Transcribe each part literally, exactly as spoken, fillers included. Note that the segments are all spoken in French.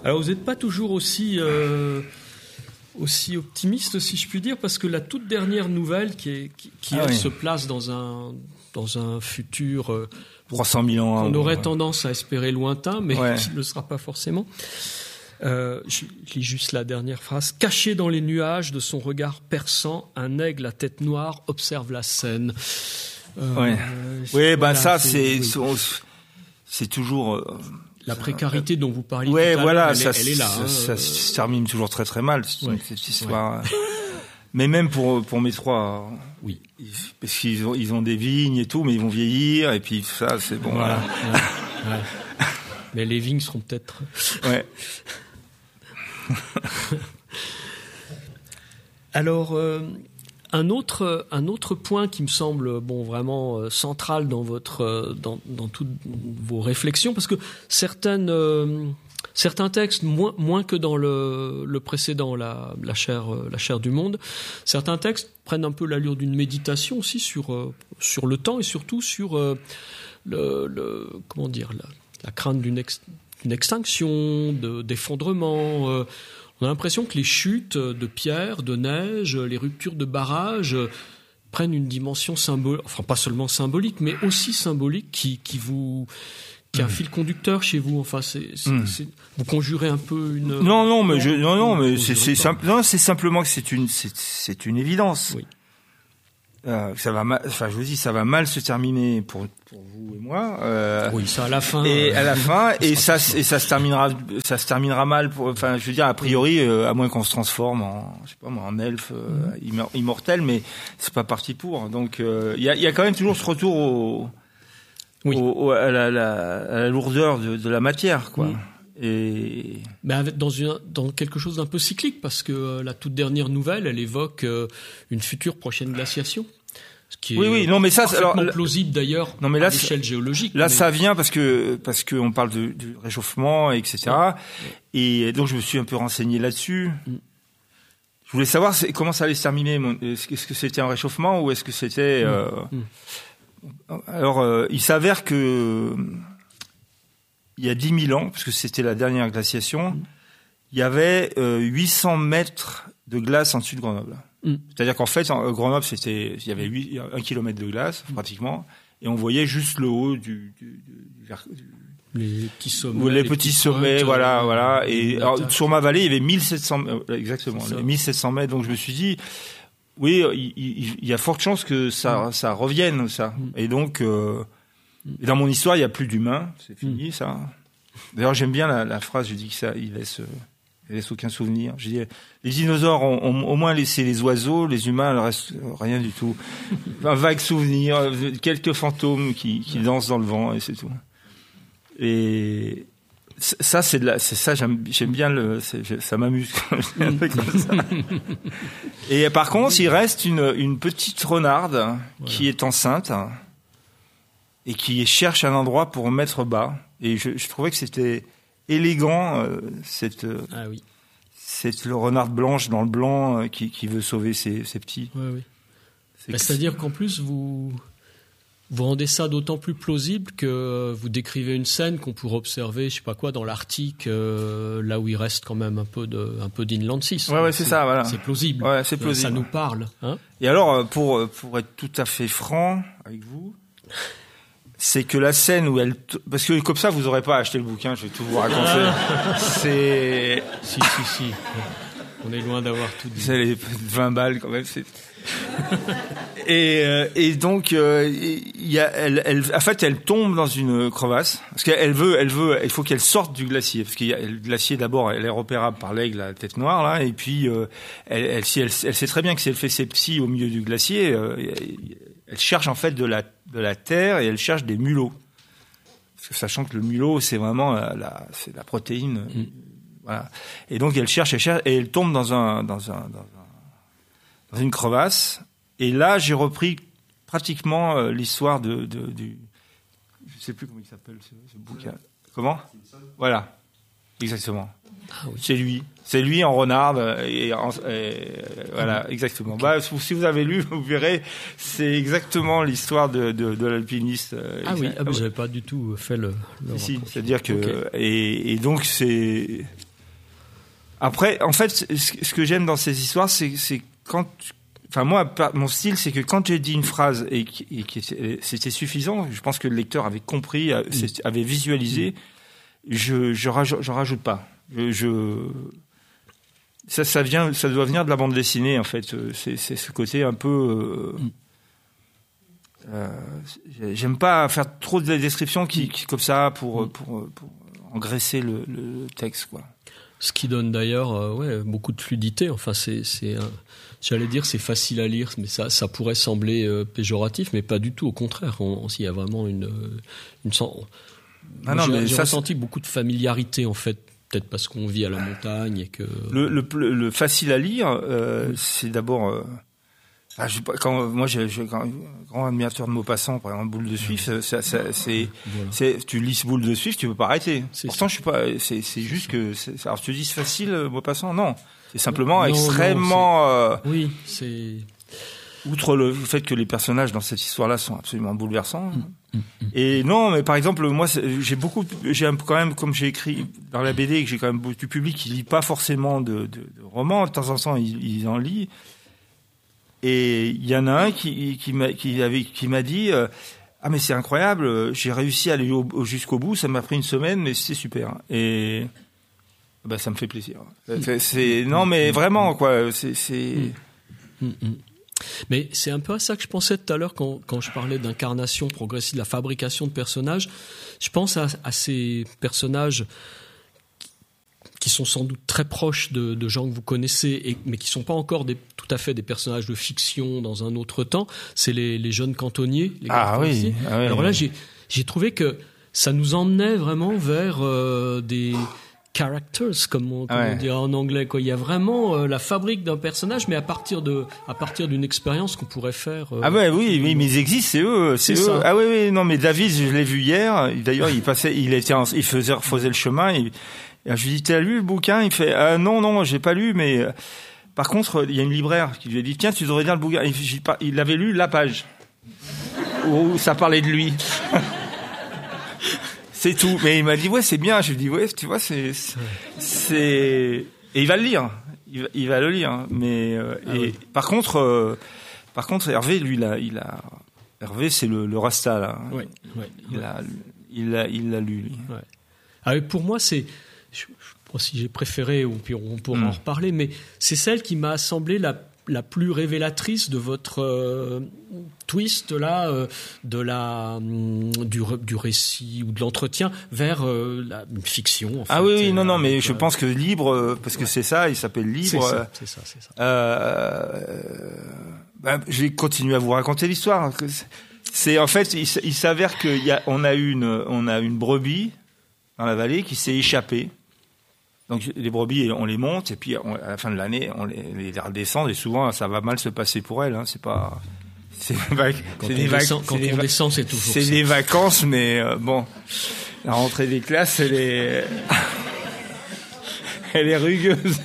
Alors vous n'êtes pas toujours aussi euh, aussi optimiste, si je puis dire, parce que la toute dernière nouvelle qui est qui, qui ah elle oui. se place dans un dans un futur euh, trois cent mille ans. On aurait ouais. tendance à espérer lointain, mais ouais. qui ne le sera pas forcément. Euh, je lis juste la dernière phrase. Caché dans les nuages de son regard perçant, un aigle à tête noire observe la scène. Euh, ouais. Oui, ben ça, c'est, c'est, oui. c'est toujours. Euh, la précarité dont vous parliez. Ouais, tout à voilà, elle, ça, elle est là. Ça, hein, ça euh... se termine toujours très très mal ouais. cette histoire. Ouais. Mais même pour pour mes trois. Oui. Parce qu'ils ont ils ont des vignes et tout, mais ils vont vieillir et puis ça, c'est bon. Voilà. ouais. Ouais. Mais les vignes seront peut-être. Ouais. Alors, euh, un autre un autre point qui me semble bon vraiment euh, central dans votre euh, dans dans toutes vos réflexions, parce que certaines euh, certains textes moins moins que dans le le précédent, la la chair euh, la chair du monde, certains textes prennent un peu l'allure d'une méditation aussi sur euh, sur le temps et surtout sur euh, le, le comment dire la, la crainte d'une ex, d'une extinction, de, d'effondrement. Euh, on a l'impression que les chutes de pierres, de neige, les ruptures de barrages euh, prennent une dimension symbolique, enfin pas seulement symbolique, mais aussi symbolique qui, qui vous, qui a un fil conducteur chez vous. Enfin, c'est, c'est, mmh. c'est vous conjurez un peu une. Non, non, mais je, non, non, mais c'est, c'est simple. Non, c'est simplement que c'est une, c'est, c'est une évidence. Oui. Euh, ça va mal, enfin je vous dis, ça va mal se terminer pour pour vous et moi. Euh, oui, ça à la fin. Et euh, à la fin, et ça et ça se terminera, ça se terminera mal. Pour, enfin, je veux dire, a priori, euh, à moins qu'on se transforme en, je sais pas moi, en elfe euh, mm. immortel, mais c'est pas parti pour. Donc il euh, y a il y a quand même toujours ce retour au, oui. au, au à, la, la, à la lourdeur de, de la matière, quoi. Mm. Et mais avec, dans, une, dans quelque chose d'un peu cyclique, parce que euh, la toute dernière nouvelle, elle évoque euh, une future prochaine glaciation, ce qui est oui, oui, non, mais ça, parfaitement alors, plausible d'ailleurs non, mais là, à l'échelle géologique. Là, mais... ça vient parce que parce que on parle de, du réchauffement, et cetera. Ouais. Et donc, je me suis un peu renseigné là-dessus. Mm. Je voulais savoir c'est, comment ça allait se terminer. Est-ce que c'était un réchauffement ou est-ce que c'était mm. euh... Mm. Alors, euh, il s'avère que il y a dix mille ans, parce que c'était la dernière glaciation, mmh. il y avait euh, huit cents mètres de glace en dessus de Grenoble. Mmh. C'est-à-dire qu'en fait, en, Grenoble, c'était, il y avait huit, un kilomètre de glace, mmh. pratiquement, et on voyait juste le haut du... du, du, du les petits sommets. Les, les petits sommets, pointes, voilà, euh, voilà. Et alors, sur ma vallée, il y avait mille sept cents, euh, exactement, les mille sept cents mètres, donc je me suis dit, oui, il, il, il y a forte chance que ça, mmh. ça revienne, ça. Mmh. Et donc... Euh, Et dans mon histoire, il n'y a plus d'humains, c'est fini, mmh. ça. D'ailleurs, j'aime bien la, la phrase, je dis que ça, il laisse, il laisse aucun souvenir. Je dis, les dinosaures ont, ont au moins laissé les oiseaux, les humains, il reste rien du tout. Un vague souvenir, quelques fantômes qui, qui dansent dans le vent, et c'est tout. Et ça, c'est de la, c'est ça, j'aime, j'aime bien le, c'est, ça m'amuse quand je un peu comme ça. Et par contre, il reste une, une petite renarde voilà. qui est enceinte. Et qui cherche un endroit pour mettre bas. Et je, je trouvais que c'était élégant, euh, cette, ah oui. cette le renarde blanche dans le blanc euh, qui, qui veut sauver ses, ses petits. Oui, oui. C'est bah, c'est-à-dire qu'en plus, vous, vous rendez ça d'autant plus plausible que vous décrivez une scène qu'on pourrait observer, je sais pas quoi, dans l'Arctique, euh, là où il reste quand même un peu de, un peu d'Inland six. Ouais, ouais, c'est, c'est ça, voilà. C'est plausible. Ouais, c'est plausible. Ça nous parle, hein. Et alors, pour, pour être tout à fait franc avec vous, c'est que la scène où elle... T- Parce que comme ça, vous n'aurez pas acheté le bouquin, je vais tout vous raconter. c'est... Si, si, si. On est loin d'avoir tout dit. C'est les vingt balles quand même. C'est... et, euh, et donc, euh, y a, elle, elle, en fait, elle tombe dans une crevasse. Parce qu'elle veut, elle veut, il faut qu'elle sorte du glacier. Parce que le glacier, d'abord, elle est repérable par l'aigle à la tête noire, là. Et puis, euh, elle, elle, elle, elle sait très bien que si elle fait ses petits au milieu du glacier... Euh, elle cherche en fait de la de la terre et elle cherche des mulots. Parce que sachant que le mulot c'est vraiment la, la c'est la protéine, mmh. voilà. Et donc elle cherche, elle cherche et elle tombe dans un dans un dans, un, dans une crevasse. Et là j'ai repris pratiquement euh, l'histoire de, de du je sais plus comment il s'appelle ce, ce bouquin. Comment ? Voilà, exactement. Ah oui. C'est lui. C'est lui en renarde et, en, et voilà, exactement. Okay. Bah, si vous avez lu, vous verrez, c'est exactement l'histoire de, de, de l'alpiniste. Ah oui, ah, bah, j'avais pas du tout fait le. le si, c'est-à-dire que okay. et, et donc c'est Après, en fait, ce que j'aime dans ces histoires, c'est, c'est quand, enfin moi, mon style, c'est que quand j'ai dit une phrase et que c'était suffisant, je pense que le lecteur avait compris, avait visualisé, je, je rajoute, j'en rajoute pas. Je, je ça, ça vient, ça doit venir de la bande dessinée en fait. C'est, c'est ce côté un peu. Euh, euh, j'aime pas faire trop de descriptions qui, qui comme ça pour pour, pour engraisser le, le texte quoi. Ce qui donne d'ailleurs euh, ouais, beaucoup de fluidité. Enfin, c'est, c'est, euh, j'allais dire, c'est facile à lire, mais ça, ça pourrait sembler euh, péjoratif, mais pas du tout. Au contraire, on, on, il y a vraiment une, une. Ah non, j'ai, mais j'ai ça, ressenti c'est... beaucoup de familiarité en fait, peut-être parce qu'on vit à la montagne et que. Le, le, le, le facile à lire, euh, oui. c'est d'abord. Euh... Ah, je, quand, moi, j'ai, j'ai un grand admirateur de Maupassant, par exemple, Boule de Suif. Ça, ça, ça, c'est, voilà. c'est, tu lis Boule de Suif, tu peux pas arrêter. C'est Pourtant, ça. je suis pas. C'est, c'est juste que. C'est, alors, tu dis c'est facile, Maupassant, non. C'est simplement non, extrêmement. Non, euh, oui, c'est. Outre le fait que les personnages dans cette histoire-là sont absolument bouleversants. Mmh, mmh. Et non, mais par exemple, moi, j'ai beaucoup, j'ai quand même, comme j'ai écrit dans la B D, que j'ai quand même beaucoup du public qui lit pas forcément de, de, de romans. De temps en temps, ils, ils en lisent. Et il y en a un qui, qui m'a, qui avait, qui m'a dit, euh, ah mais c'est incroyable, j'ai réussi à aller au, au, jusqu'au bout, ça m'a pris une semaine, mais c'est super. Et bah ça me fait plaisir. C'est, c'est non mais vraiment quoi, c'est. c'est... Mmh. Mmh. Mais c'est un peu à ça que je pensais tout à l'heure quand, quand je parlais d'incarnation progressive, de la fabrication de personnages. Je pense à, à ces personnages qui sont sans doute très proches de, de gens que vous connaissez, et, mais qui ne sont pas encore des, tout à fait des personnages de fiction dans un autre temps. C'est les, les jeunes cantonniers. Les ah, oui, ah oui. Alors là, j'ai, j'ai trouvé que ça nous emmenait vraiment vers euh, des characters, comme on, comme ouais. on dit en anglais, quoi. Il y a vraiment euh, la fabrique d'un personnage, mais à partir de, à partir d'une expérience qu'on pourrait faire. Euh, ah ouais, oui, oui, mais ils existent, c'est eux, c'est, c'est eux. Ça. Ah oui, oui, non, mais David, je l'ai vu hier. D'ailleurs, il passait, il était, en, il faisait, faisait le chemin. Il, je lui dis, t'as lu le bouquin? Il fait, ah, non, non, j'ai pas lu, mais euh, par contre, il y a une libraire qui lui a dit, tiens, tu devrais lire le bouquin. Il, il avait lu la page où ça parlait de lui. C'est tout. Mais il m'a dit, ouais, c'est bien. Je lui dis, ouais, tu vois, c'est, c'est, c'est... et il va le lire. Il va, il va le lire. Mais, euh, ah et oui. par contre, euh, par contre, Hervé, lui, il a, il a, Hervé, c'est le, le Rasta, là. Oui, oui. Il a, il l'a, il l'a lu, lui. Ouais. Ah, pour moi, c'est, je, je sais pas si j'ai préféré, ou puis on pourra mm. en reparler, mais c'est celle qui m'a semblé la, la plus révélatrice de votre euh, twist là, euh, de la du, du récit ou de l'entretien vers euh, la une fiction. En fait. Ah oui, oui, non, non, mais je pense que Libre, parce que ouais. c'est ça, il s'appelle Libre. C'est ça, c'est ça, c'est ça. Euh, ben, je vais continuer à vous raconter l'histoire. C'est en fait, il, il s'avère qu'il y a, on a une, on a une brebis dans la vallée qui s'est échappée. Donc les brebis, on les monte et puis on, à la fin de l'année, on les, les redescend et souvent ça va mal se passer pour elles. Hein. C'est pas, c'est, vac- quand c'est on des descend, vac- quand c'est on des descend, c'est toujours c'est ça. des vacances, mais euh, bon, la rentrée des classes, elle est, elle est rugueuse.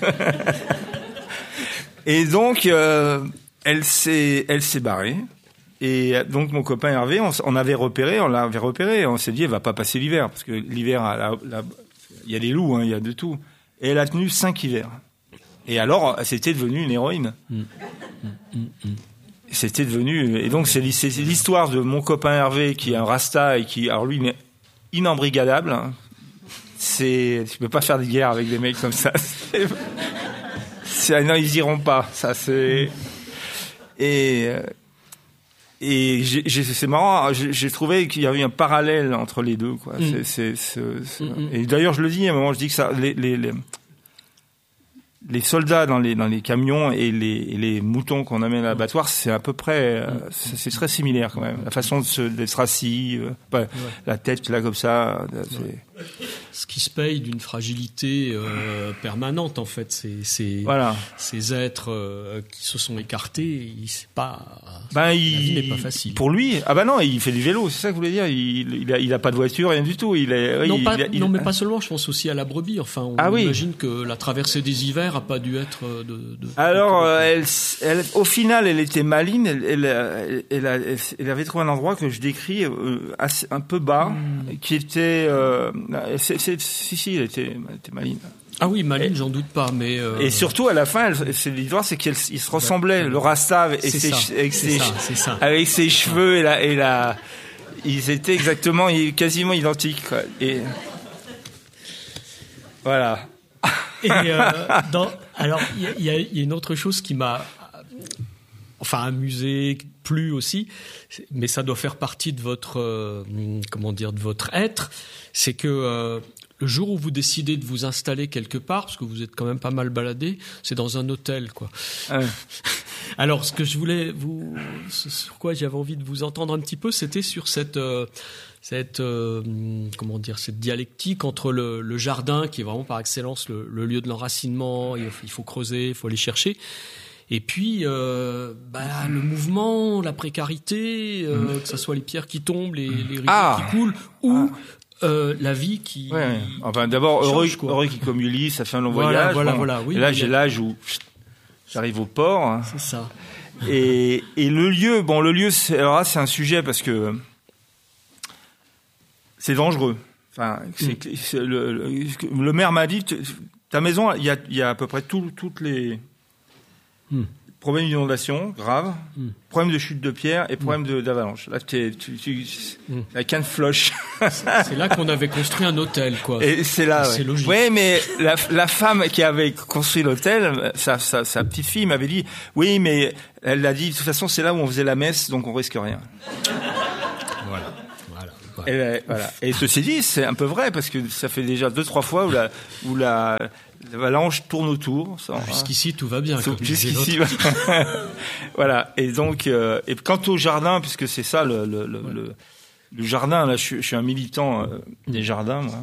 Et donc euh, elle s'est, elle s'est barrée. Et donc mon copain Hervé, on, on avait repéré, on l'avait repéré, on s'est dit elle va pas passer l'hiver parce que l'hiver, la, la, il y a des loups, hein, il y a de tout. Et elle a tenu cinq hivers. Et alors, c'était devenu une héroïne. Mmh. Mmh. Mmh. C'était devenu, et donc c'est, c'est l'histoire de mon copain Hervé qui est un rasta et qui, alors lui, il est inembrigadable. Hein. C'est, tu peux pas faire de guerre avec des mecs comme ça. C'est, c'est, non, ils iront pas. Ça, c'est, et, Et j'ai, j'ai, c'est marrant, j'ai, j'ai trouvé qu'il y avait un parallèle entre les deux, quoi. Mm. C'est, c'est, c'est, c'est... Mm-hmm. Et d'ailleurs, je le dis à un moment, je dis que ça, les, les, les, les soldats dans les, dans les camions et les, et les moutons qu'on amène à l'abattoir, c'est à peu près, mm. c'est, c'est très similaire quand même. La façon de se, d'être assis, euh, pas, ouais. la tête là comme ça. C'est... Ouais. Ce qui se paye d'une fragilité euh, permanente en fait, c'est, c'est voilà. ces êtres euh, qui se sont écartés, il, c'est pas, ben, la il, vie n'est pas facile. Pour lui, ah ben non, il fait du vélo, c'est ça que vous voulez dire. Il, il, a, il a pas de voiture, rien du tout. Il est, non, il, pas, il a, il... non, mais pas seulement. Je pense aussi à la brebis. Enfin, on ah, imagine oui. que la traversée des hivers a pas dû être de. de Alors, de... Euh, elle, elle, au final, elle était maligne. Elle, elle, elle, elle, elle, elle avait trouvé un endroit que je décris euh, assez, un peu bas, mmh. qui était. Euh, c'est, c'est, si, si, elle était, elle était maligne. Ah oui, Malines, j'en doute pas, mais euh... et surtout à la fin, elle, c'est l'histoire, c'est qu'ils se ressemblaient, ouais, le Rasta et ses, ça, avec ses, ça, c'est ça. avec ses cheveux et la, et la, ils étaient exactement, quasiment identiques, quoi. Et voilà. Et euh, dans, alors, il y, y, y a une autre chose qui m'a, enfin, amusé, plu aussi, mais ça doit faire partie de votre, euh, comment dire, de votre être, c'est que euh, le jour où vous décidez de vous installer quelque part, parce que vous êtes quand même pas mal baladé, c'est dans un hôtel, quoi. Ouais. Alors, ce que je voulais vous, sur quoi j'avais envie de vous entendre un petit peu, c'était sur cette, euh, cette, euh, comment dire, cette dialectique entre le, le jardin, qui est vraiment par excellence le, le lieu de l'enracinement. Il faut, il faut creuser, il faut aller chercher. Et puis, euh, bah, le mouvement, la précarité, euh, mmh. que ce soit les pierres qui tombent, les, les rivières ah. qui coulent, ou ah. Euh, la vie qui. Ouais, ouais. Enfin, d'abord, heureux, heureux qui comme Ulysse, ça fait un long voilà, voyage. Voilà, bon. voilà, oui. Et là, j'ai l'âge où j'arrive au port. Hein. C'est ça. Et, et le lieu, bon, le lieu, c'est, alors là, c'est un sujet parce que c'est dangereux. Enfin, c'est, mm. c'est le, le, le maire m'a dit, ta maison, il y a, il y a à peu près tout, toutes les mm. problèmes d'inondation graves, mm. problèmes de chute de pierre et problèmes mm. de, d'avalanche. Là, tu, tu, tu, mm. la canne floche. C'est là qu'on avait construit un hôtel, quoi. Et c'est là, c'est ouais. logique. Oui, mais la, la femme qui avait construit l'hôtel, sa, sa, sa petite fille m'avait dit, oui, mais elle l'a dit, de toute façon, c'est là où on faisait la messe, donc on risque rien. Voilà. Voilà. Voilà. Et, voilà. Et ceci dit, c'est un peu vrai, parce que ça fait déjà deux, trois fois où la, où la, l'avalanche tourne autour. Ça, jusqu'ici, hein. Tout va bien. Comme jusqu'ici, voilà. Et donc, euh, et quant au jardin, puisque c'est ça le, le, le, ouais. le Le jardin, là, je, je suis un militant euh, des jardins, moi,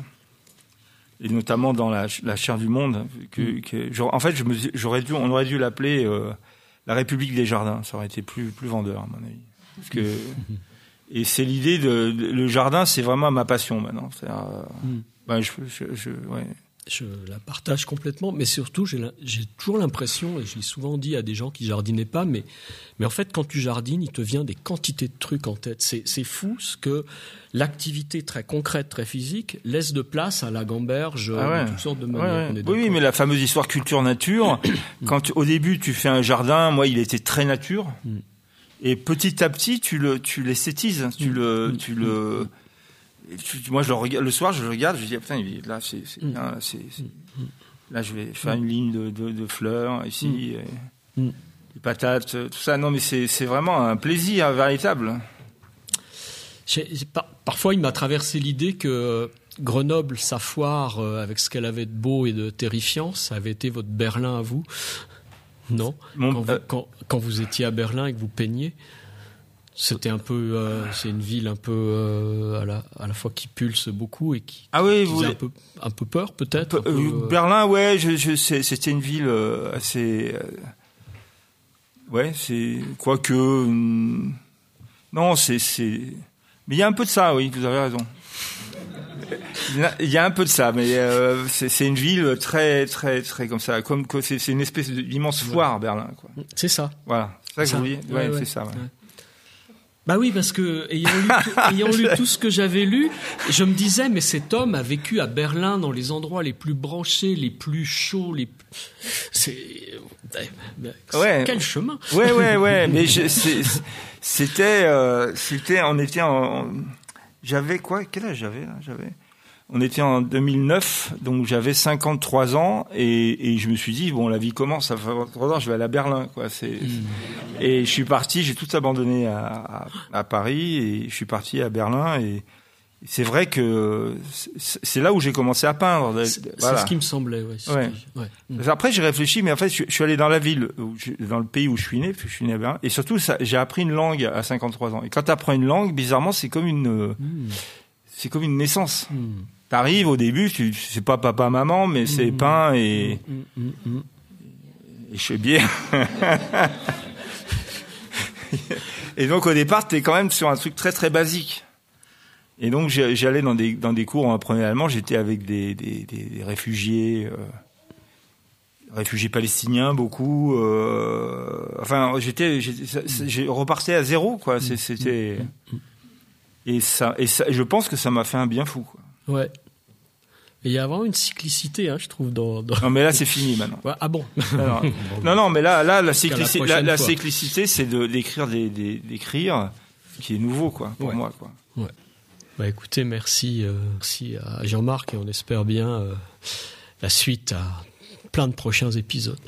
et notamment dans la, la chaire du Monde. Que, que, genre, en fait, je me, j'aurais dû, on aurait dû l'appeler euh, la République des jardins. Ça aurait été plus, plus vendeur, à mon avis. Parce que, et c'est l'idée de, de le jardin, c'est vraiment ma passion maintenant. C'est, euh, mm. ben, je, je, je, ouais. Je la partage complètement, mais surtout, j'ai, j'ai toujours l'impression, et je l'ai souvent dit à des gens qui jardinaient pas, mais, mais en fait, quand tu jardines, il te vient des quantités de trucs en tête. C'est, c'est fou ce que l'activité très concrète, très physique, laisse de place à la gamberge, ah ouais. de toutes sortes de manières. Ouais, ouais. Oui, mais la fameuse histoire culture-nature, quand tu, au début, tu fais un jardin, moi, il était très nature, mm. et petit à petit, tu le, tu l'esthétises, tu mm. le, tu mm. le, moi, je le regarde le soir, je le regarde, je dis putain, là, c'est, c'est bien, là, c'est, c'est... là, je vais faire une ligne de, de, de fleurs ici, mm. et, mm. des patates, tout ça. Non, mais c'est, c'est vraiment un plaisir véritable. J'ai, par, parfois, il m'a traversé l'idée que Grenoble, sa foire, euh, avec ce qu'elle avait de beau et de terrifiant, ça avait été votre Berlin à vous, non ? Mon, quand, vous, euh... quand, quand vous étiez à Berlin et que vous peigniez. C'était un peu, euh, c'est une ville un peu euh, à la à la fois qui pulse beaucoup et qui, ah oui, qui vous faisait un peu un peu peur peut-être. Un peu, euh, peu, Berlin, ouais, je, je, c'est, c'était une ville euh, assez, euh, ouais, c'est quoique, euh, non, c'est c'est, mais il y a un peu de ça, oui, vous avez raison. Il y a un peu de ça, mais euh, c'est, c'est une ville très très très comme ça, comme c'est, c'est une espèce d'immense foire, ouais. Berlin, quoi. C'est ça. Voilà, c'est ça que ça. vous voulez. Ouais, ouais, ouais, c'est ça. Ouais. Ouais. Bah oui, parce que ayant lu, tout, ayant lu tout ce que j'avais lu, je me disais, mais cet homme a vécu à Berlin dans les endroits les plus branchés, les plus chauds, les c'est, c'est ouais. Quel chemin. Ouais, ouais, ouais. Mais je, c'est, c'était, euh, c'était, on était en, j'avais quoi, quel âge j'avais là, j'avais. On était en deux mille neuf, donc j'avais cinquante-trois ans et, et je me suis dit bon, la vie commence, ça fait trois ans, je vais aller à Berlin, quoi. C'est mmh. Et je suis parti, j'ai tout abandonné à, à, à Paris et je suis parti à Berlin et c'est vrai que c'est, c'est là où j'ai commencé à peindre. C'est, voilà. C'est ce qui me semblait, ouais. Ouais. ouais. Mmh. Après, j'ai réfléchi, mais en fait, je, je suis allé dans la ville, où je, dans le pays où je suis né, parce que je suis né à Berlin, et surtout, ça, j'ai appris une langue à cinquante-trois ans. Et quand tu apprends une langue, bizarrement, c'est comme une, mmh. c'est comme une naissance. Mmh. T'arrives au début, tu c'est pas papa maman, mais c'est mmh, pain et mmh, mmh, mmh. et chebier. Et donc au départ, t'es quand même sur un truc très très basique. Et donc j'allais dans des dans des cours, on apprenait l'allemand. J'étais avec des des, des, des réfugiés, euh, réfugiés palestiniens beaucoup. Euh, enfin, j'étais, j'étais j'ai repartais à zéro, quoi. C'est, c'était et ça et ça. Je pense que ça m'a fait un bien fou, quoi. Ouais. Il y a vraiment une cyclicité, hein, je trouve. Dans, dans... Non, mais là, c'est fini maintenant. Ouais, ah bon. non, non, non, non, mais là, là, la cyclicité, la, la cyclicité, c'est de d'écrire, des, des, d'écrire, qui est nouveau, quoi, pour ouais. moi, quoi. Ouais. Bah, écoutez, merci, euh, merci à Jean-Marc, et on espère bien euh, la suite à plein de prochains épisodes.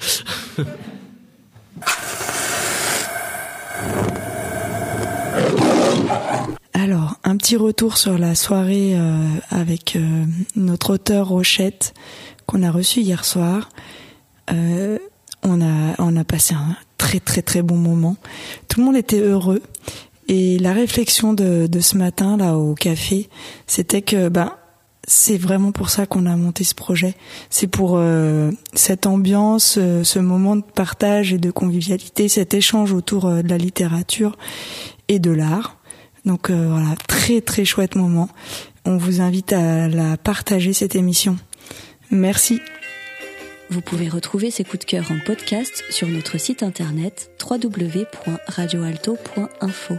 Alors, un petit retour sur la soirée euh, avec euh, notre auteur Rochette qu'on a reçu hier soir. Euh, on a on a passé un très très très bon moment. Tout le monde était heureux et la réflexion de de ce matin là au café, c'était que ben c'est vraiment pour ça qu'on a monté ce projet. C'est pour euh, cette ambiance, euh, ce moment de partage et de convivialité, cet échange autour euh, de la littérature et de l'art. Donc euh, voilà, très très chouette moment. On vous invite à la partager, cette émission. Merci. Vous pouvez retrouver ces coups de cœur en podcast sur notre site internet w w w point radio alto point info.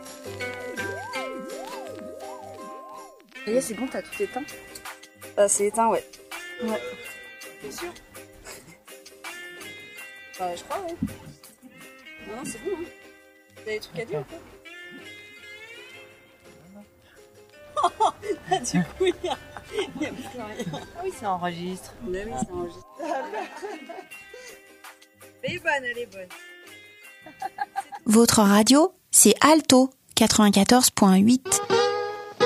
Ça y est, c'est bon, t'as tout éteint ? Ah, c'est éteint, ouais. Ouais. T'es sûr ? Bah, je crois, ouais. Non, non, c'est bon, hein. T'as des trucs à dire ou quoi ? Oh, du coup, il n'y a, y a plus rien. Ah oui, ça enregistre. Bah oui, ça enregistre. Elle est bonne, elle est bonne. Votre radio, c'est Alto quatre-vingt-quatorze virgule huit.